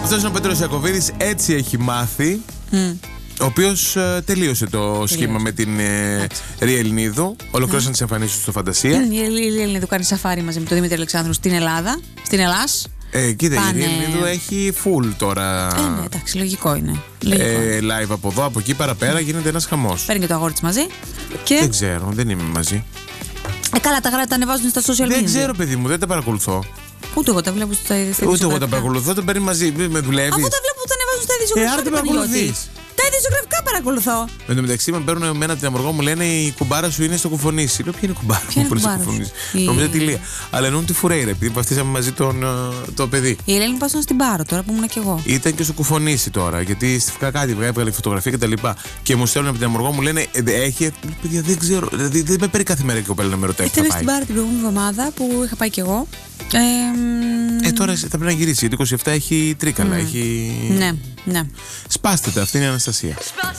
Αυτός είναι ο Πέτρος Ιακωβίδης, έτσι έχει μάθει. Ο οποίος τελείωσε το σχήμα με την Ρία Ελληνίδου. Ολοκλήρωσαν τις εμφανίσεις του στο Φαντασία. Η Ρία Ελληνίδου κάνει σαφάρι μαζί με τον Δημήτρη Αλεξάνδρου στην Ελλάδα. Στην Ελλάς. Κοίτα, η Ρία Ελληνίδου έχει full τώρα. Ναι, εντάξει, λογικό είναι. Live από εδώ, από εκεί, παραπέρα γίνεται ένας χαμός. Παίρνει και το αγόρι της μαζί. Και... Δεν ξέρω, δεν είμαι μαζί. Καλά, τα ανεβάζουν στα social media. Δεν ξέρω, παιδί μου, δεν τα παρακολουθώ. Ούτε εγώ τα βλέπω στα ειδησιογραφικά. Ούτε εγώ τα παρακολουθώ, τα παίρνει μαζί. Με δουλεύει. Αφού τα βλέπω που τα ανεβάζουν στα ειδησιογραφικά. Άρα τα παρακολουθεί. Τα ειδησιογραφικά παρακολουθώ. Εν τω μεταξύ, με παίρνουν εμένα την αμοργό μου, λένε η κουμπάρα σου είναι στο κουφονίσι. Λέω, ποια είναι η κουμπάρα μου που είναι στο κουφονίσι. Νομίζω τη Λία. Αλλά εννοούν τη Φουρέιρα, επειδή βαφτίσαμε μαζί το παιδί. Η Ελένη Πάσο στην Πάρο τώρα που ήμουν κι εγώ. Ήταν και στο κουφονίσι τώρα, γιατί στη κάτι έβγαλε φωτογραφία κτλ. Και μου στέλνουν από την αμοργό μου, λένε έχει. Παιδιά, δεν ξέρω. Δηλαδή δεν με παίρνει κάθε μέρα η κοπέλα να με ρωτάει. Ήταν στην Πάρο την προηγούμενη εβδομάδα που είχα πάει κι εγώ. Τώρα θα πρέπει να γυρίσει, γιατί 27 έχει τρίκαλα. Έχει... Ναι. Σπάστε τα, αυτή είναι η Αναστασία.